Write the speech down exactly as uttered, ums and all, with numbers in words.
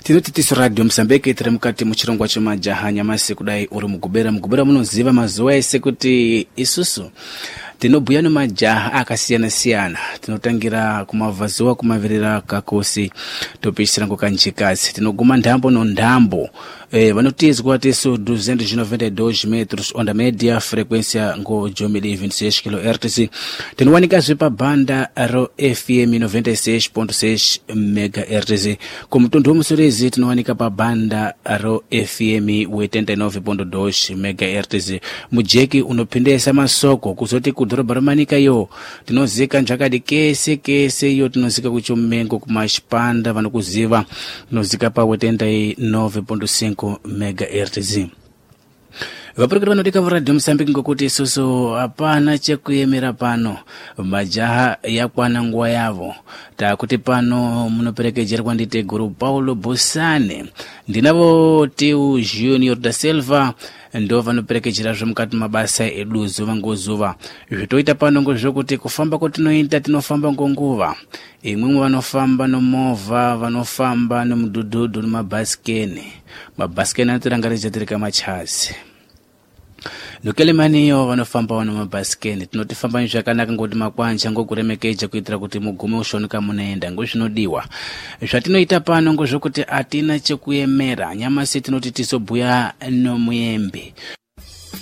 Tinoti tiso radio Msambiki tiri mukati muchirongwa chemajaha nyamasi kudai uri mugubera mugubera munoziva mazuwa ese kuti isusu tinobhuya nemajaha akasiyana siyana. Tinotangira kumavhazuwa kumavirira kakosi topishira kukanjikazi tinoguma ndambo no ndambo eh vanotizwa teso duzentos e noventa e dois metros onda média frequência ngo jomili vinte e seis kilohertz. Tinowanika zvipa banda ro F M noventa e seis ponto seis megahertz. Kumutundu w'umusorezi tinowanika pa banda ro F M oitenta e nove ponto dois megahertz. Mujeki unopindesa masoko kuzoti kudhorobha romanika yo tinozika njakadi kese kese yo tinozika kuchomengo kumashipanda vanokuziva tinozika pa oitenta e nove ponto cinco megahertz. Vaprokera vanodika radio Msambiki ngokuti isusu hapana chekuyemera pano majaha yakwana nguwa yavo takuti pano munoperekejerwa ndite Guru Paulo Bosane ndinavo Teu Junior da Silva ndo vanoperekejera zvomukati mabasa edu zuva ngozuva. Zvitoita pano ngozvokuti kufamba kwatinoita tinofamba ngonguva. Imwe vanofamba nomova vanofamba nomudhudhudhu nemabhasikeni. Mabhasikeni anotirangaridza tiri kamachazi. Nukelemaniyo vanofamba vano mabhasikeni tinotifamba zvakanaka ngoti makwanja ngokuremekeja kuitira kuti mugume ushonika munaenda ngozvinodiwa. Zvatinoita pano ngozvokuti atina chekuyemera nyamasi tinoti tisobhuya nomuyembe.